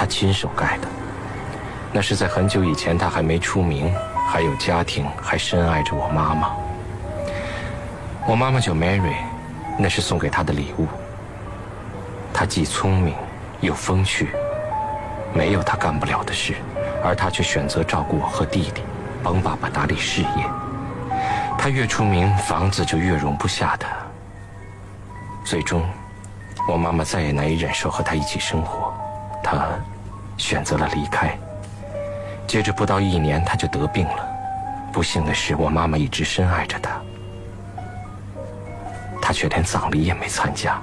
他亲手盖的。那是在很久以前，他还没出名，还有家庭，还深爱着我妈妈。我妈妈叫 Mary， 那是送给她的礼物。她既聪明又风趣，没有她干不了的事，而她却选择照顾我和弟弟，帮爸爸打理事业。她越出名，房子就越容不下她。最终，我妈妈再也难以忍受和她一起生活，她选择了离开。接着不到1年，她就得病了。不幸的是，我妈妈一直深爱着她，她却连葬礼也没参加。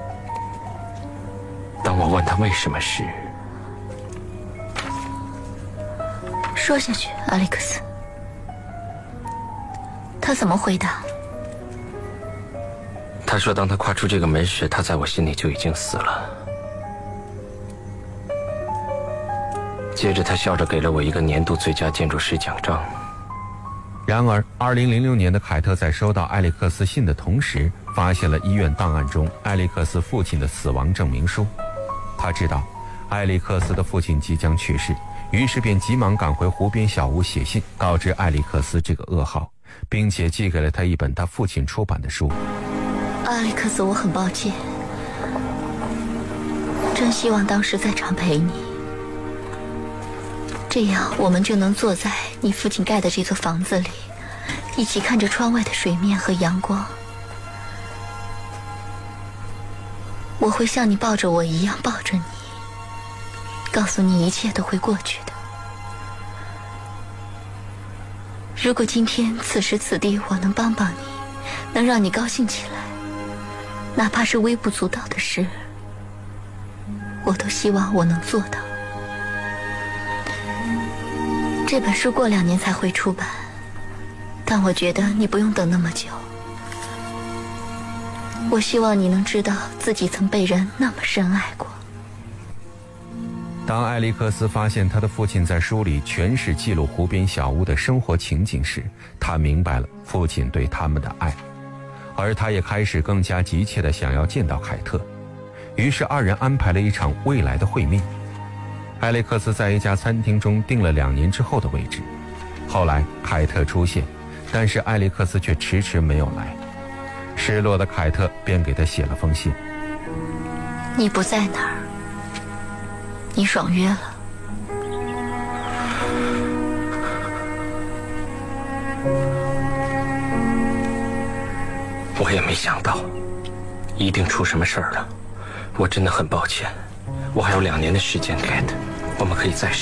当我问她为什么时， 说下去，阿历克斯。他怎么回答？ 他说当他跨出这个门时，他在我心里就已经死了。接着他笑着给了我一个年度最佳建筑师奖章。 然而2006年的凯特在收到艾利克斯信的同时，发现了医院档案中艾利克斯父亲的死亡证明书。他知道艾利克斯的父亲即将去世，于是便急忙赶回湖边小屋写信，告知艾利克斯这个噩耗，并且寄给了他一本他父亲出版的书。 阿历克斯，我很抱歉，真希望当时在场陪你，这样我们就能坐在你父亲盖的这座房子里，一起看着窗外的水面和阳光。我会像你抱着我一样抱着你，告诉你一切都会过去的。如果今天此时此地我能帮帮你，能让你高兴起来，哪怕是微不足道的事，我都希望我能做到。这本书过2年才会出版，但我觉得你不用等那么久。我希望你能知道自己曾被人那么深爱过。 当艾利克斯发现他的父亲在书里全是记录湖边小屋的生活情景时，他明白了父亲对他们的爱，而他也开始更加急切地想要见到凯特。于是2人安排了一场未来的会面。艾利克斯在一家餐厅中定了2年之后的位置。后来凯特出现，但是艾利克斯却迟迟没有来。失落的凯特便给他写了封信。 你不在那儿，你爽约了。 我也没想到，一定出什么事儿了。我真的很抱歉。我还有2年的时间 ，Cat， 我们可以再试。